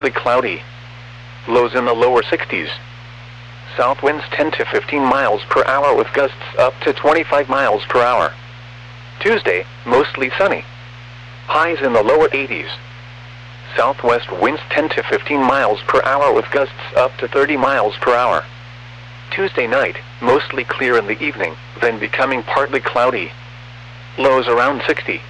cloudy. Lows in the lower 60s. South winds 10 to 15 miles per hour with gusts up to 25 miles per hour. Tuesday, mostly sunny. Highs in the lower 80s. Southwest winds 10 to 15 miles per hour with gusts up to 30 miles per hour. Tuesday night, mostly clear in the evening, then becoming partly cloudy. Lows around 60.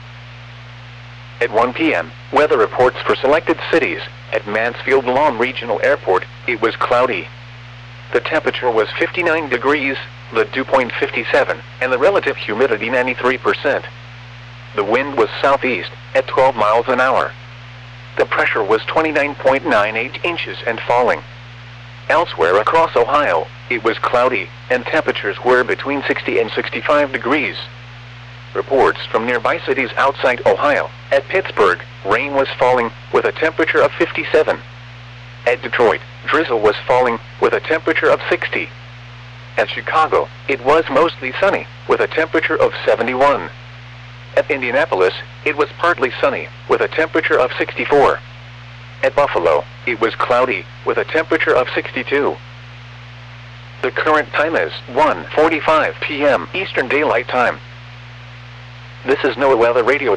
At 1 p.m., weather reports for selected cities. At Mansfield Lawn Regional Airport, it was cloudy. The temperature was 59 degrees, the dew point 57, and the relative humidity 93%. The wind was southeast, at 12 miles an hour. The pressure was 29.98 inches and falling. Elsewhere across Ohio, it was cloudy, and temperatures were between 60 and 65 degrees. Reports from nearby cities outside Ohio. At Pittsburgh, rain was falling, with a temperature of 57. At Detroit, drizzle was falling, with a temperature of 60. At Chicago, it was mostly sunny, with a temperature of 71. At Indianapolis, it was partly sunny, with a temperature of 64. At Buffalo, it was cloudy, with a temperature of 62. The current time is 1:45 p.m. Eastern Daylight Time. This is NOAA Weather Radio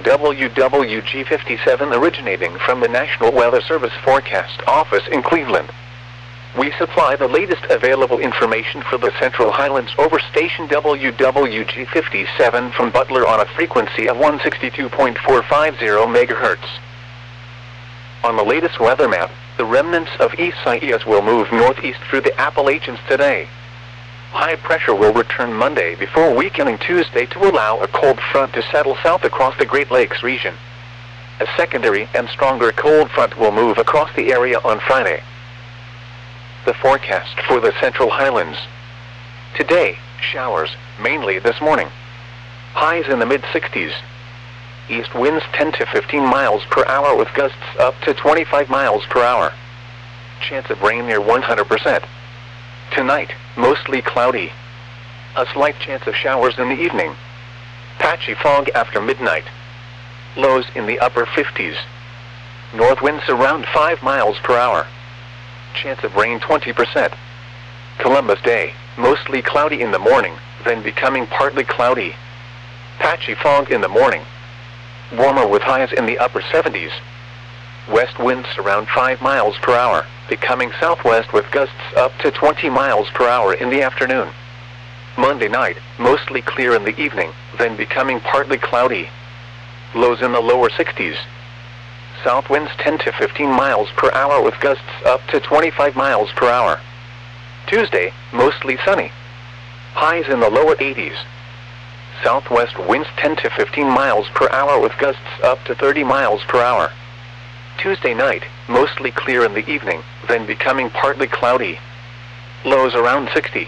WWG57 originating from the National Weather Service Forecast Office in Cleveland. We supply the latest available information for the Central Highlands over station WWG57 from Butler on a frequency of 162.450 MHz. On the latest weather map, the remnants of Isaias will move northeast through the Appalachians today. High pressure will return Monday before weakening Tuesday to allow a cold front to settle south across the Great Lakes region. A secondary and stronger cold front will move across the area on Friday. The forecast for the Central Highlands. Today, showers, mainly this morning. Highs in the mid-60s. East winds 10 to 15 miles per hour with gusts up to 25 miles per hour. Chance of rain near 100%. Tonight, mostly cloudy. A slight chance of showers in the evening. Patchy fog after midnight. Lows in the upper 50s. North winds around 5 miles per hour. Chance of rain 20%. Columbus Day, mostly cloudy in the morning, then becoming partly cloudy. Patchy fog in the morning. Warmer with highs in the upper 70s. West winds around 5 miles per hour, becoming southwest with gusts up to 20 miles per hour in the afternoon. Monday night, mostly clear in the evening, then becoming partly cloudy. Lows in the lower 60s. South winds 10 to 15 miles per hour with gusts up to 25 miles per hour. Tuesday, mostly sunny. Highs in the lower 80s. Southwest winds 10 to 15 miles per hour with gusts up to 30 miles per hour. Tuesday night, mostly clear in the evening, then becoming partly cloudy. Lows around 60.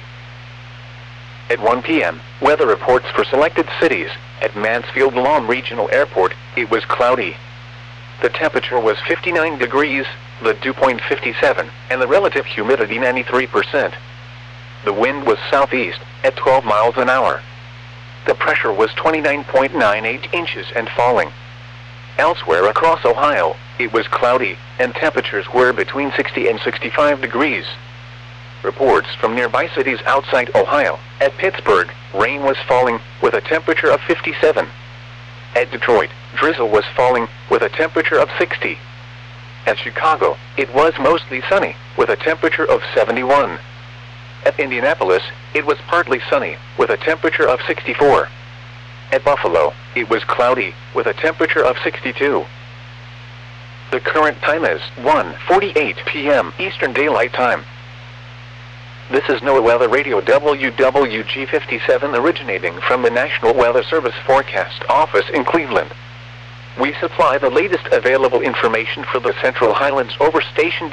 At 1 p.m., weather reports for selected cities. At Mansfield Lawn Regional Airport, it was cloudy. The temperature was 59 degrees, the dew point 57, and the relative humidity 93%. The wind was southeast, at 12 miles an hour. The pressure was 29.98 inches and falling. Elsewhere across Ohio, it was cloudy, and temperatures were between 60 and 65 degrees. Reports from nearby cities outside Ohio. At Pittsburgh, rain was falling, with a temperature of 57. At Detroit, drizzle was falling, with a temperature of 60. At Chicago, it was mostly sunny, with a temperature of 71. At Indianapolis, it was partly sunny, with a temperature of 64. At Buffalo, it was cloudy, with a temperature of 62. The current time is 1:48 p.m. Eastern Daylight Time. This is NOAA Weather Radio WWG57 originating from the National Weather Service Forecast Office in Cleveland. We supply the latest available information for the Central Highlands over station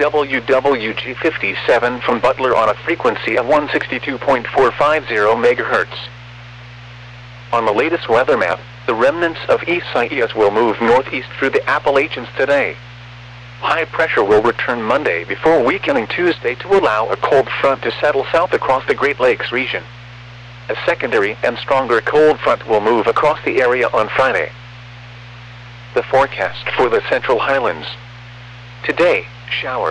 WWG57 from Butler on a frequency of 162.450 MHz. On the latest weather map, the remnants of Isaias will move northeast through the Appalachians today. High pressure will return Monday before weakening Tuesday to allow a cold front to settle south across the Great Lakes region. A secondary and stronger cold front will move across the area on Friday. The forecast for the Central Highlands. Today, showers.